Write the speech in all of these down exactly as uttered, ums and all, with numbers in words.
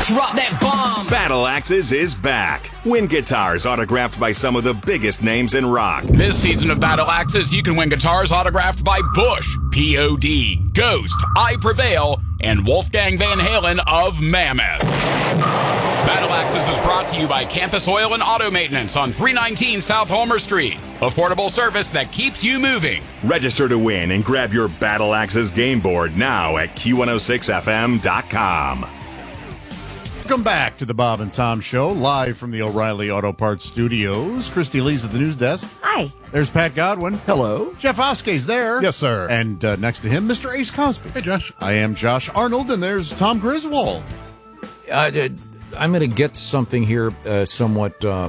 Drop that bomb. Battle Axes is back. Win guitars autographed by some of the biggest names in rock. This season of Battle Axes, you can win guitars autographed by Bush, P O D, Ghost, I Prevail, and Wolfgang Van Halen of Mammoth. Battle Axes is brought to you by Campus Oil and Auto Maintenance on three nineteen South Homer Street. Affordable service that keeps you moving. Register to win and grab your Battle Axes game board now at Q one oh six F M dot com. Welcome back to the Bob and Tom Show, live from the O'Reilly Auto Parts Studios. Christy Lee's at the news desk. Hi. There's Pat Godwin. Hello. Jeff Oskey's there. Yes, sir. And uh, next to him, Mister Ace Cosby. Hey, Josh. I am Josh Arnold, and there's Tom Griswold. Uh, I'm going to get something here uh, somewhat, uh,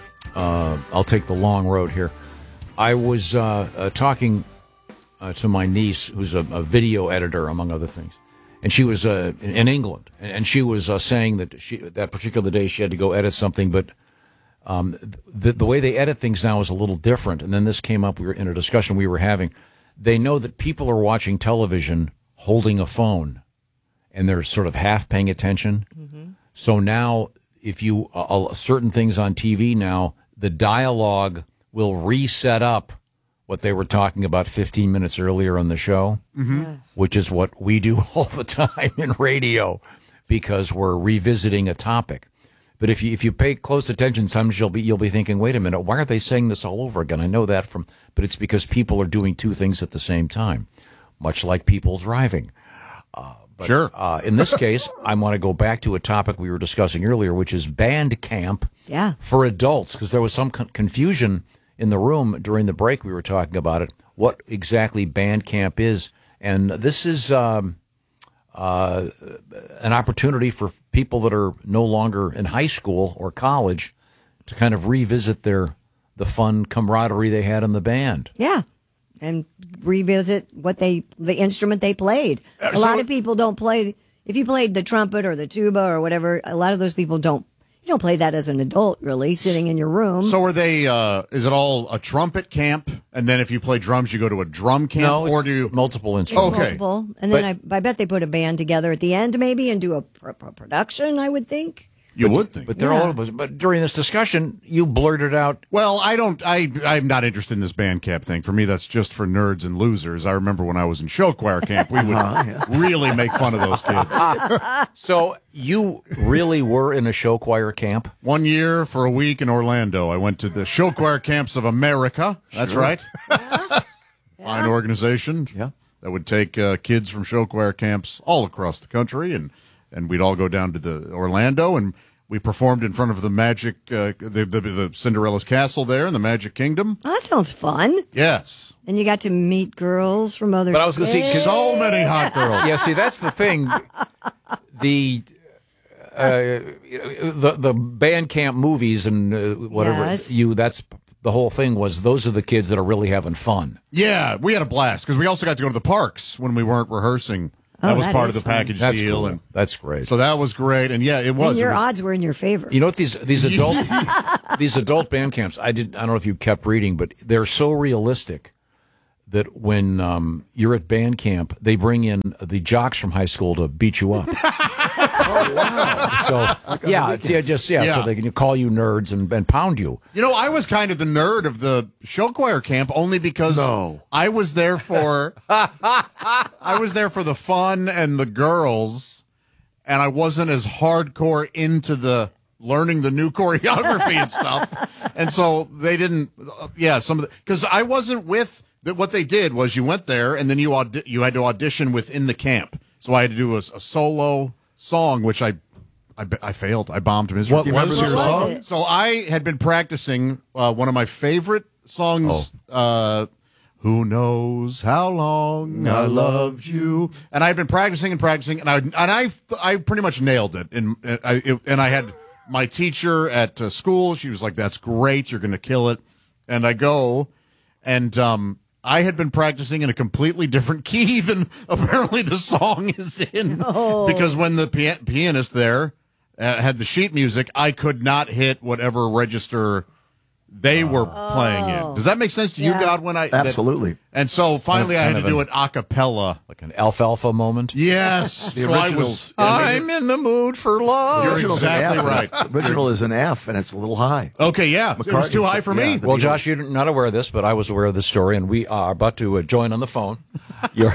uh, I'll take the long road here. I was uh, uh, talking uh, to my niece, who's a, a video editor, among other things. And she was uh, in England, and she was uh, saying that she that particular day she had to go edit something, but um, the, the way they edit things now is a little different. And then this came up, we were in a discussion we were having. They know that people are watching television holding a phone, and they're sort of half paying attention. Mm-hmm. So now, if you uh, certain things on T V now, the dialogue will reset up what they were talking about fifteen minutes earlier on the show, mm-hmm. yeah. which is what we do all the time in radio because we're revisiting a topic. But if you if you pay close attention, sometimes you'll be you'll be thinking, wait a minute, why are they saying this all over again? I know that from, but it's because people are doing two things at the same time, much like people driving. Uh, but, sure. Uh, in this case, I want to go back to a topic we were discussing earlier, which is band camp yeah. for adults, because there was some con- confusion in the room during the break. We were talking about it, what exactly band camp is. And this is um, uh, an opportunity for people that are no longer in high school or college to kind of revisit their the fun camaraderie they had in the band. Yeah. And revisit what they, the instrument they played. Uh, a so lot of people don't play, if you played the trumpet or the tuba or whatever, a lot of those people don't, you don't play that as an adult, really, sitting in your room. So are they, uh, is it all a trumpet camp? And then if you play drums, you go to a drum camp? No, or do you... multiple It's instruments. Okay. multiple. And then I, I bet they put a band together at the end, maybe, and do a pr- pr- production, I would think. You would think. But they're Yeah. all of us. But during this discussion, you blurted out. Well, I don't. I I'm not interested in this band camp thing. For me, that's just for nerds and losers. I remember when I was in show choir camp, we would really make fun of those kids. So you really were in a show choir camp? One year for a week in Orlando, I went to the Show Choir Camps of America. That's Sure. right. Fine organization. Yeah. That would take uh, kids from show choir camps all across the country, and and we'd all go down to the Orlando, and we performed in front of the Magic, uh, the, the the Cinderella's castle there in the Magic Kingdom. Oh, that sounds fun. Yes. And you got to meet girls from other But I was going to see, states. So many hot girls. yeah, see, that's the thing. The uh, the the band camp movies and uh, whatever Yes. you that's the whole thing was. Those are the kids that are really having fun. Yeah, we had a blast because we also got to go to the parks when we weren't rehearsing. That Oh, was that part of is the fun. package That's deal, cool. and That's great. so that was great. And yeah, it was. And your it was odds were in your favor. You know what these these adult these adult band camps? I did. I don't know if you kept reading, but they're so realistic that when um, you're at band camp, they bring in the jocks from high school to beat you up. Oh, wow. So yeah, it's- yeah, just yeah, Yeah. so they can call you nerds and, and pound you. You know, I was kind of the nerd of the show choir camp only because No. I was there for I was there for the fun and the girls, and I wasn't as hardcore into the learning the new choreography and stuff. And so they didn't uh, yeah, some of the cuz I wasn't with the, what they did was you went there and then you audi- you had to audition within the camp. So I had to do a, a solo song which I I, I failed. I bombed miserably. What was What your was song? it? So I had been practicing uh, one of my favorite songs, uh, Who Knows How Long I Loved You. And I had been practicing and practicing, and I and I, I pretty much nailed it. And, I, it, and I had my teacher at uh, school. She was like, that's great. You're going to kill it. And I go, and um, I had been practicing in a completely different key than apparently the song is in. Oh. Because when the pia- pianist there uh, had the sheet music, I could not hit whatever register they were playing it. Does that make sense to Yeah. you, Godwin? I, Absolutely. That, and so finally I had Kind to of do an- it a cappella. Like an alfalfa moment. Yes. The so I original- was, I'm in the mood for love. You're Original's an exactly F, and right. it's- Original is an F, and it's a little high. okay, yeah. It was McCartney too high said- for yeah, me. the Well, Beatles. Josh, you're not aware of this, but I was aware of this story, and we are about to uh, join on the phone. You're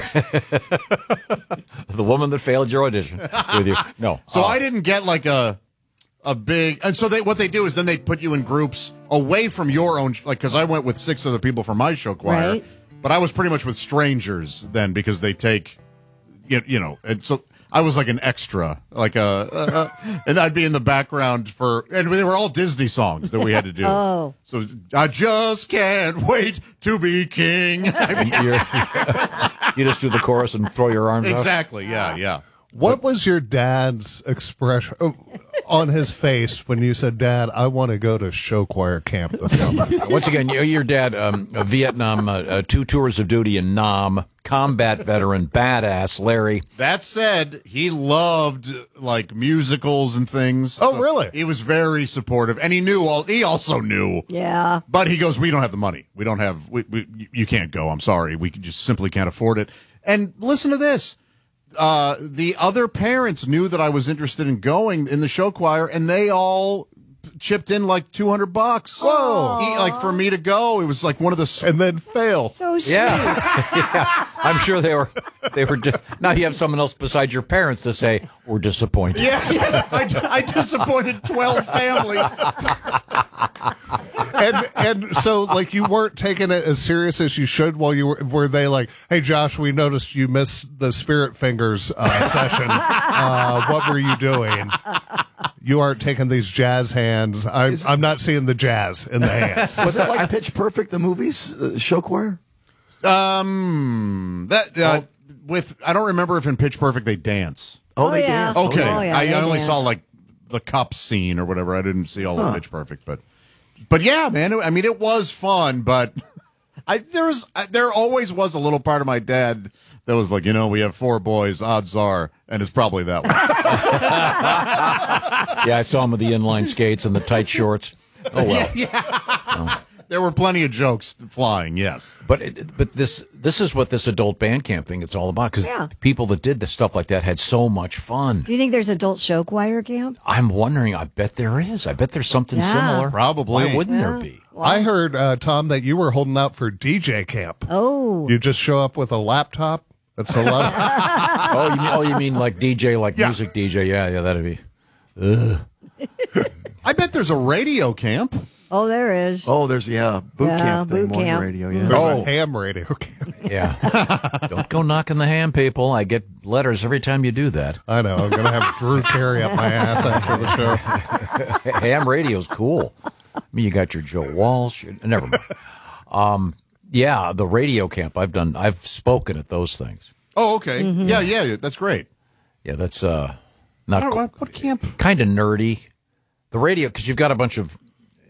the woman that failed your audition with you. No. So Uh, I didn't get like a a big, and so they what they do is then they put you in groups away from your own, like because I went with six other people from my show choir, Right. but I was pretty much with strangers then because they take, you, you know, and so I was like an extra, like a, uh, and I'd be in the background for, and they were all Disney songs that we had to do. Oh. So I just can't wait to be king. I mean, you're- you just do the chorus and throw your arms out. exactly, yeah, yeah. What was your dad's expression uh, on his face when you said, "Dad, I want to go to show choir camp this summer"? Once again, you- your dad, um, a Vietnam, uh, uh, two tours of duty in Nam, combat veteran, badass Larry. That said, he loved like musicals and things. Oh, really? He was very supportive, and he knew all. He also knew, Yeah. but he goes, "We don't have the money. We don't have. We, we you can't go. I'm sorry. We just simply can't afford it." And listen to this. Uh, the other parents knew that I was interested in going in the show choir, and they all chipped in like two hundred bucks. Whoa. He, like for me to go, it was like one of the. And then fail. So sweet. Yeah. yeah. I'm sure they were, they were, di- now you have someone else besides your parents to say, we're disappointed. Yeah, yes, I, I disappointed twelve families. and and so like you weren't taking it as serious as you should while you were were they like, "Hey Josh, we noticed you missed the Spirit Fingers uh, session. Uh, what were you doing?" You aren't taking these jazz hands. I'm I'm not seeing the jazz in the hands. Was it like Pitch Perfect, the movies, uh, show choir? Um, that uh, with I don't remember if in Pitch Perfect they dance. Oh, Oh, they yeah. danced? Okay, Oh, yeah, I, they I only dance. saw like the cup scene or whatever. I didn't see all of Pitch Perfect, but but yeah, man. I mean, it was fun, but I there was I, there always was a little part of my dad that was like, you know, we have four boys. Odds are, and it's probably that one. Yeah, I saw him with the inline skates and the tight shorts. Oh, well. There were plenty of jokes flying. Yes. But it, but this this is what this adult band camp thing is all about, because Yeah. people that did the stuff like that had so much fun. Do you think there's adult show choir camp? I'm wondering. I bet there is. I bet there's something Yeah. similar. Probably. Why wouldn't Yeah. there be? I heard uh, Tom that you were holding out for D J camp. Oh. You just show up with a laptop. That's a lot. Oh, you mean, oh, you mean like D J, like Yeah. music D J? Yeah, yeah, that'd be. Ugh. I bet there's a radio camp. Oh, there is. Oh, there's, yeah, boot Yeah, camp thing, boot morning camp. radio, yeah. There's Oh. a ham radio camp. Yeah. Don't go knocking the ham, people. I get letters every time you do that. I know. I'm gonna have Drew Carey up my ass after the show. Ham radio's cool. I mean, you got your Joe Walsh. your- Never mind. Um, yeah, the radio camp. I've done. I've spoken at those things. Oh, okay. Mm-hmm. Yeah, yeah, that's great. Yeah, that's uh, not I don't- co- what, what camp? kind of nerdy. The radio, because you've got a bunch of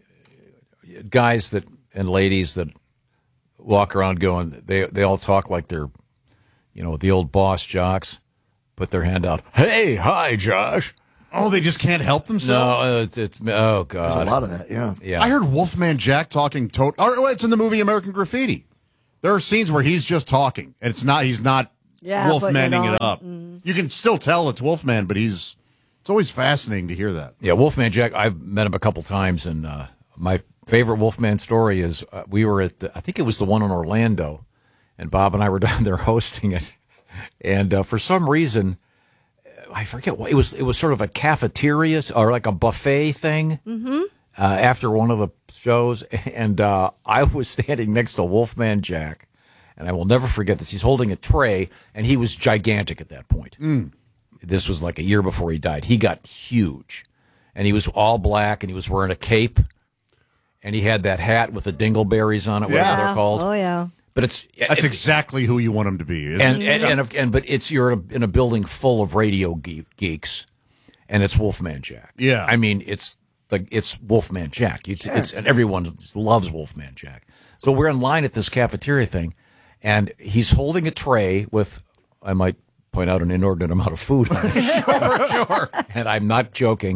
guys that and ladies that walk around going. They they all talk like they're, you know, the old boss jocks. Put their hand out. Hey, hi, Josh. Oh, they just can't help themselves. No, it's it's oh There's a god. lot of that, yeah. Yeah, I heard Wolfman Jack talking. To- or it's in the movie American Graffiti. There are scenes where he's just talking, and it's not. He's not Yeah, putting it Wolfmanning it, on. up. You can still tell it's Wolfman, but he's. It's always fascinating to hear that. Yeah, Wolfman Jack. I've met him a couple times, and uh, my favorite Wolfman story is uh, we were at the, I think it was the one in Orlando, and Bob and I were down there hosting it, and uh, for some reason, I forget what it was. It was sort of a cafeteria or like a buffet thing. Mm-hmm. Uh, after one of the shows, and uh, I was standing next to Wolfman Jack, and I will never forget this. He's holding a tray, and he was gigantic at that point. This was like a year before he died. He got huge, and he was all black, and he was wearing a cape, and he had that hat with the dingleberries on it, whatever Yeah. they're called. Oh, yeah. But it's That's it- exactly who you want him to be. isn't and it? and, and and but it's you're in a, in a building full of radio ge- geeks, and it's Wolfman Jack. Yeah. I mean it's like it's Wolfman Jack. It's, it's and everyone loves Wolfman Jack. So we're in line at this cafeteria thing, and he's holding a tray with, I might point out, an inordinate amount of food on it. sure, sure. And I'm not joking.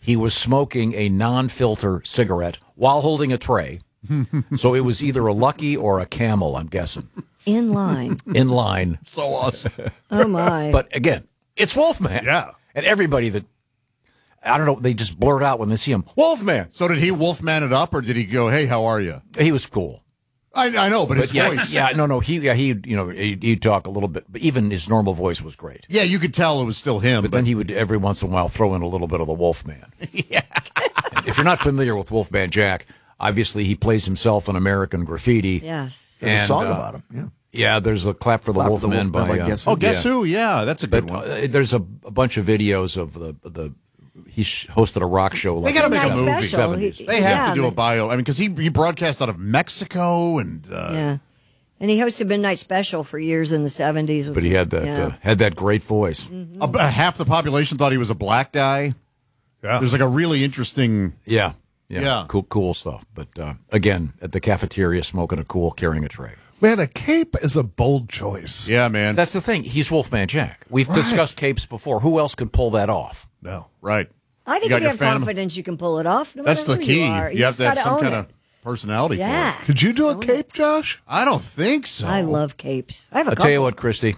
he was smoking a non-filter cigarette while holding a tray. So it was either a Lucky or a Camel, I'm guessing. In line. In line. So awesome. Oh, my. But again, it's Wolfman. Yeah. And everybody that, I don't know, they just blurt out when they see him, Wolfman. So did he Wolfman it up, or did he go, "Hey, how are you"? He was cool. I, I know, but, his But yeah, voice. yeah, no, no, he, yeah, he, you know, he, he'd talk a little bit, but even his normal voice was great. Yeah, you could tell it was still him. But then he would every once in a while throw in a little bit of the Wolfman. yeah. If you're not familiar with Wolfman Jack, obviously he plays himself in American Graffiti. Yes. There's And, a song uh, about him. Yeah. Yeah, there's a Clap for the Clap for the Wolfman Wolfman by, by uh, Guess Who. Oh, guess yeah. who? Yeah, that's a good But one. uh, there's a, a bunch of videos of the the he sh- hosted a rock show. They Like got to in make the a movie. Special. seventies. He- They have yeah, to do a they- bio. I mean, because he he broadcast out of Mexico and uh, Yeah. And he hosted Midnight Special for years in the seventies. But he had that Yeah. uh, had that great voice. a, a half the population thought he was a black guy. Yeah. There's like a really interesting. Yeah, yeah, Yeah. cool, cool stuff. But uh, again, at the cafeteria, smoking a cool, carrying a tray. Man, a cape is a bold choice. Yeah, man. That's the thing. He's Wolfman Jack. We've discussed capes before. Who else could pull that off? No. right. I think You got if you your have Phantom- confidence, you can pull it off. No That's matter the who key. You, are. You have just to have gotta some own kind it. of personality Yeah. for it. Could you do a Own it. cape, Josh? I don't think so. I love capes. I have a I'll couple. tell you what, Christy.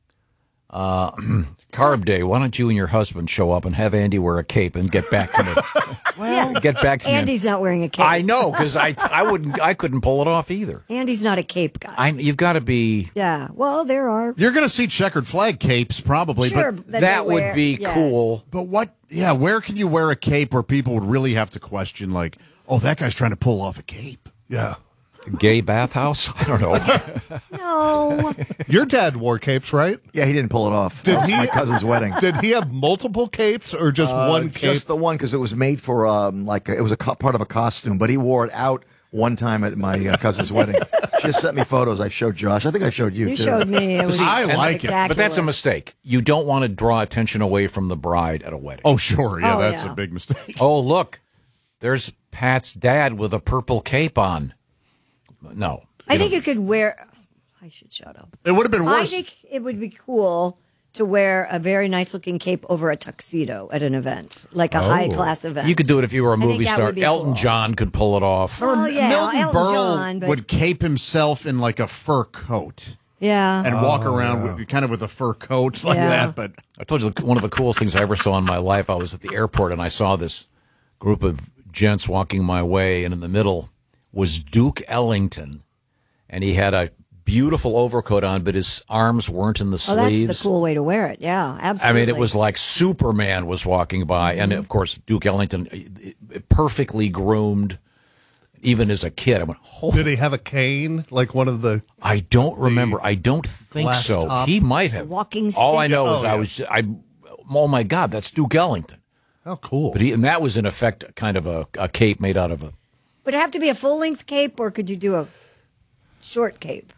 Uh, Carb Day. Why don't you and your husband show up and have Andy wear a cape and get back to me? well, get back to me. Andy's not wearing a cape. I know because I I wouldn't I couldn't pull it off either. Andy's not a cape guy. I you've got to be. yeah. Well, there are. You're going to see checkered flag capes probably, Sure, but that, That they would wear- be yes. cool. but what? Yeah, where can you wear a cape where people would really have to question, like, oh, that guy's trying to pull off a cape? Yeah. Gay bathhouse? I don't know. No. Your dad wore capes, right? Yeah, he didn't pull it off. Did That was he- my cousin's wedding. Did he have multiple capes or just Uh, one cape? Just the one because it was made for um, like it was a co- part of a costume, but he wore it out one time at my uh, cousin's wedding. She just sent me photos. I showed Josh. I think I showed you. You too. showed me. It was I like it, But that's a spectacular. mistake. You don't want to draw attention away from the bride at a wedding. Oh, sure. Yeah, Oh, that's yeah. a big mistake. Oh, look, there's Pat's dad with a purple cape on. No. I you think don't- you could wear. I should shut up. It would have been I worse. think it would be cool to wear a very nice looking cape over a tuxedo at an event, like a high class event. You could do it if you were a I think movie that star. would be Elton cool. John could pull it off. Oh, yeah, Milton Elton Berle John, but- would cape himself in like a fur coat Yeah. and walk around with, kind of with a fur coat like Yeah. that. But I told you the- one of the coolest things I ever saw in my life. I was at the airport and I saw this group of gents walking my way, and in the middle was Duke Ellington, and he had a beautiful overcoat on, but his arms weren't in the Oh, that's sleeves. the cool way to wear it. Yeah, I absolutely. mean, it was like Superman was walking by, and of course Duke Ellington, uh, perfectly groomed, even as a kid. I went, oh, Did he have a cane like one of the? I don't remember. I don't think glass so. top? He might have. Walking All I stick? know is Oh, I yeah. was. I. Oh my God, that's Duke Ellington. Oh, cool. But he, and that was in effect kind of a, a cape made out of a. Would it have to be a full length cape, or could you do a short cape?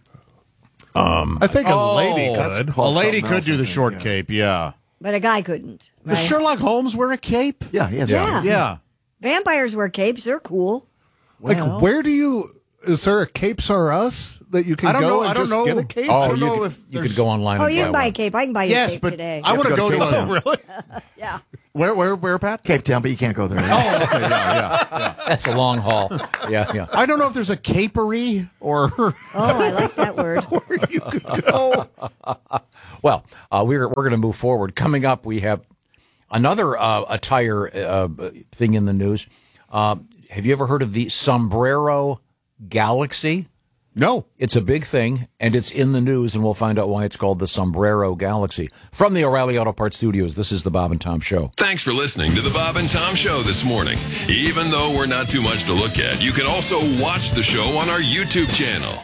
I think a lady that's could. a called lady something could else, do I the think, short yeah. cape. Yeah. But a guy couldn't. Does right? Sherlock Holmes wear a cape? Yeah, he has. Yeah. Yeah. Vampires wear capes. They're cool. Like, Well- where do you? Is there a Capes R Us that you can I don't go know. and I don't just know. get a cape? Oh, I don't you know could, if you there's- could go online. Oh, and you buy can buy a one. cape. I can buy you Yes, a cape but today. I want to to go go to to Cape a, Town. really? yeah. where where where Pat? Cape Town, but you can't go there. Oh, okay, yeah, yeah. That's a long haul. Yeah, yeah. I don't know if there's a capery or Oh, I like that word. where you could go. Well, uh, we're we're going to move forward. Coming up, we have another uh, attire uh, thing in the news. Uh, have you ever heard of the Sombrero Galaxy? No. It's a big thing, and it's in the news, and we'll find out why it's called the Sombrero Galaxy. From the O'Reilly Auto Parts Studios, this is the Bob and Tom Show. Thanks for listening to the Bob and Tom Show this morning. Even though we're not too much to look at, you can also watch the show on our YouTube channel.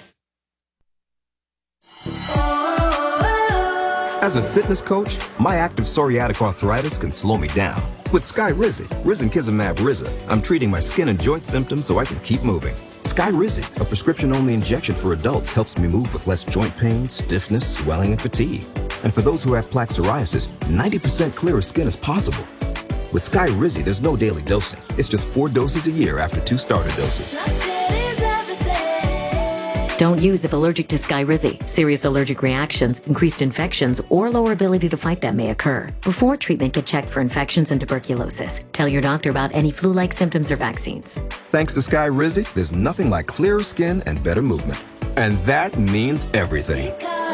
As a fitness coach, my active psoriatic arthritis can slow me down. With Skyrizi, Risankizumab Riza, I'm treating my skin and joint symptoms so I can keep moving. Skyrizi, a prescription-only injection for adults, helps me move with less joint pain, stiffness, swelling, and fatigue. And for those who have plaque psoriasis, ninety percent clearer skin is possible. With Skyrizi, there's no daily dosing. It's just four doses a year after two starter doses. Don't use if allergic to Skyrizi. Serious allergic reactions, increased infections, or lower ability to fight them may occur. Before treatment, get checked for infections and tuberculosis. Tell your doctor about any flu-like symptoms or vaccines. Thanks to Skyrizi, there's nothing like clearer skin and better movement. And that means everything.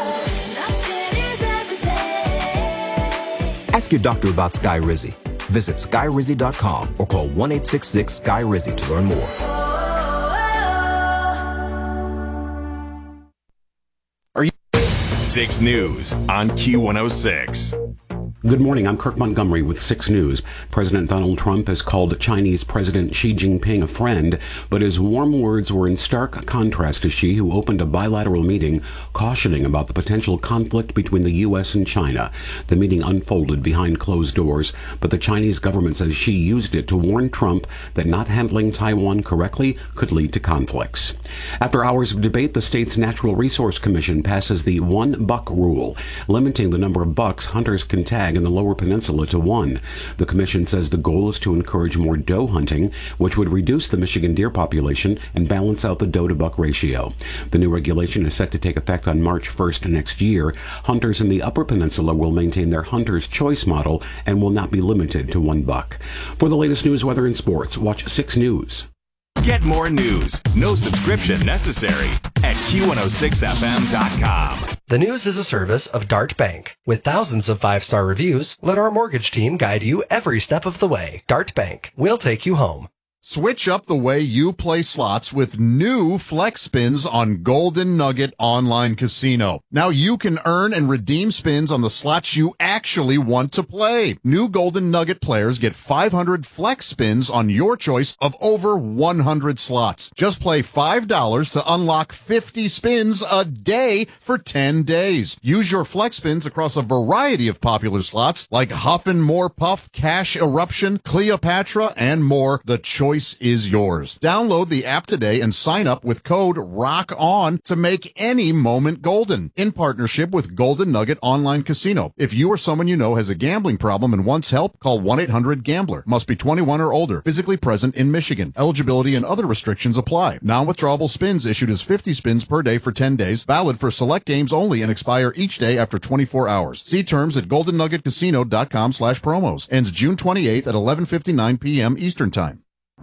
Ask your doctor about Skyrizi. Visit skyrizi dot com or call one eight six six S K Y R I Z I to learn more. six News on Q one oh six. Good morning. I'm Kirk Montgomery with six News. President Donald Trump has called Chinese President Xi Jinping a friend, but his warm words were in stark contrast to Xi, who opened a bilateral meeting cautioning about the potential conflict between the U S and China. The meeting unfolded behind closed doors, but the Chinese government says Xi used it to warn Trump that not handling Taiwan correctly could lead to conflicts. After hours of debate, the state's Natural Resource Commission passes the one buck rule, limiting the number of bucks hunters can tag in the Lower Peninsula to one. The commission says the goal is to encourage more doe hunting, which would reduce the Michigan deer population and balance out the doe to buck ratio. The new regulation is set to take effect on March first next year. Hunters in the Upper Peninsula will maintain their hunter's choice model and will not be limited to one buck. For the latest news, weather, and sports, watch six News. Get more news, no subscription necessary, at Q one oh six F M dot com. The News is a service of Dart Bank. With thousands of five-star reviews, let our mortgage team guide you every step of the way. Dart Bank. We'll take you home. Switch up the way you play slots with new Flex Spins on Golden Nugget Online Casino. Now you can earn and redeem spins on the slots you actually want to play. New Golden Nugget players get five hundred Flex Spins on your choice of over one hundred slots. Just play five dollars to unlock fifty spins a day for ten days. Use your Flex Spins across a variety of popular slots like Huff and More Puff, Cash Eruption, Cleopatra, and more. The choice is yours. Download the app today and sign up with code ROCKON to make any moment golden. In partnership with Golden Nugget Online Casino. If you or someone you know has a gambling problem and wants help, call one eight hundred gambler. Must be twenty-one or older. Physically present in Michigan. Eligibility and other restrictions apply. Non-withdrawable spins issued as fifty spins per day for ten days. Valid for select games only and expire each day after twenty-four hours. See terms at golden nugget casino dot com slash promos. Ends June twenty-eighth at eleven fifty-nine p.m. Eastern Time.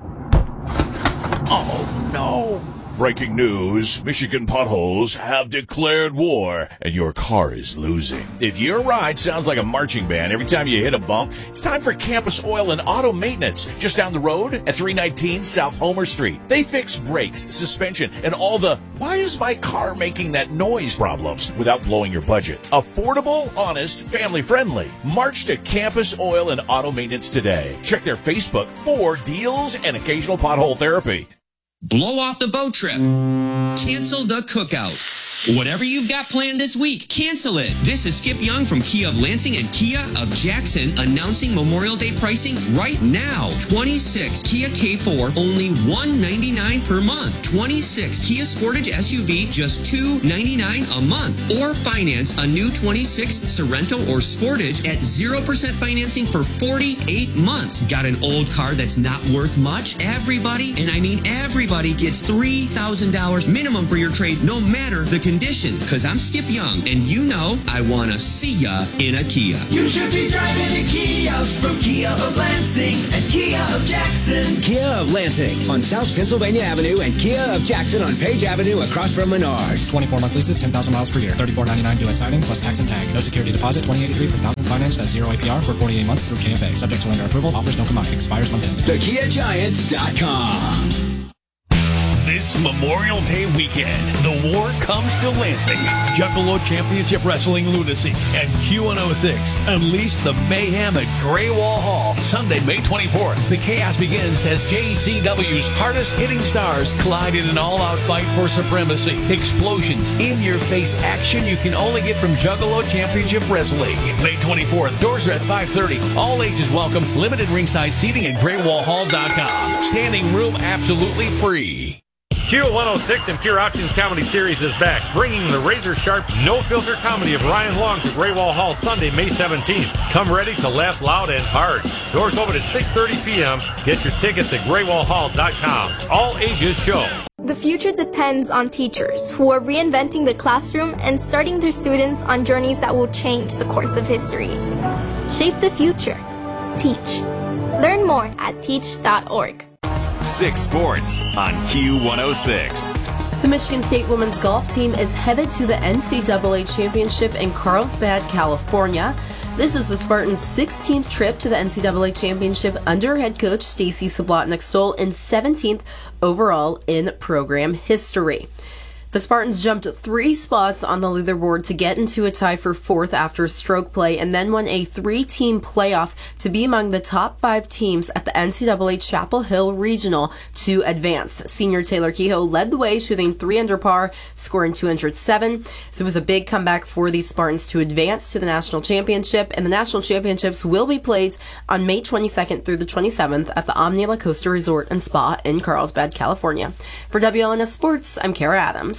Oh, no. Breaking news, Michigan potholes have declared war, and your car is losing. If your ride sounds like a marching band every time you hit a bump, it's time for Campus Oil and Auto Maintenance, just down the road at three nineteen South Homer Street. They fix brakes, suspension, and all the, why is my car making that noise problems without blowing your budget. Affordable, honest, family-friendly. March to Campus Oil and Auto Maintenance today. Check their Facebook for deals and occasional pothole therapy. Blow off the boat trip. Cancel the cookout. Whatever you've got planned this week, cancel it. This is Skip Young from Kia of Lansing and Kia of Jackson announcing Memorial Day pricing right now. twenty-six Kia K four, only one ninety-nine per month. twenty-six Kia Sportage S U V, just two ninety-nine a month. Or finance a new twenty-six Sorento or Sportage at zero percent financing for forty-eight months. Got an old car that's not worth much? Everybody, and I mean everybody, gets three thousand dollars minimum for your trade, no matter the condition. Cause I'm Skip Young, and you know I wanna see ya in a Kia. You should be driving a Kia from Kia of Lansing and Kia of Jackson. Kia of Lansing on South Pennsylvania Avenue and Kia of Jackson on Page Avenue across from Menards. twenty-four month leases, ten thousand miles per year. thirty-four ninety-nine due at signing plus tax and tag. No security deposit, twenty eighty-three per thousand financed at zero A P R for forty-eight months through K F A. Subject to lender approval. Offers don't combine. Expires month end. The Kia Giants dot com. This Memorial Day weekend, the war comes to Lansing. Juggalo Championship Wrestling Lunacy and Q one oh six unleash the mayhem at Gray Wall Hall. Sunday, May twenty-fourth. The chaos begins as J C W's hardest hitting stars collide in an all-out fight for supremacy. Explosions, in-your-face action you can only get from Juggalo Championship Wrestling. May twenty-fourth. Doors are at five thirty. All ages welcome. Limited ringside seating at gray wall hall dot com. Standing room absolutely free. Q one oh six and Pure Options Comedy Series is back, bringing the razor-sharp, no-filter comedy of Ryan Long to Graywall Hall Sunday, May seventeenth. Come ready to laugh loud and hard. Doors open at six thirty p.m. Get your tickets at graywall hall dot com. All ages show. The future depends on teachers who are reinventing the classroom and starting their students on journeys that will change the course of history. Shape the future. Teach. Learn more at teach dot org. Six Sports on Q one oh six. The Michigan State women's golf team is headed to the N C double A Championship in Carlsbad, California. This is the Spartans' sixteenth trip to the N C double A Championship under head coach Stacy Sablotnik-Stoll and seventeenth overall in program history. The Spartans jumped three spots on the leaderboard to get into a tie for fourth after stroke play and then won a three-team playoff to be among the top five teams at the N C double A Chapel Hill Regional to advance. Senior Taylor Kehoe led the way, shooting three under par, scoring two hundred seven. So it was a big comeback for the Spartans to advance to the National Championship, and the National Championships will be played on May twenty-second through the twenty-seventh at the Omni La Costa Resort and Spa in Carlsbad, California. For W L N S Sports, I'm Kara Adams.